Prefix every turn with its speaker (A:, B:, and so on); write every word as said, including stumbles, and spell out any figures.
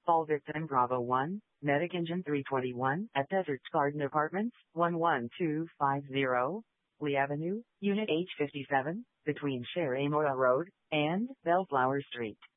A: All victim Bravo one, Medic Engine three twenty-one at Deserts Garden Apartments, one one two five zero, Lee Avenue, Unit H fifty-seven, between Cher Amora Road and Bellflower Street.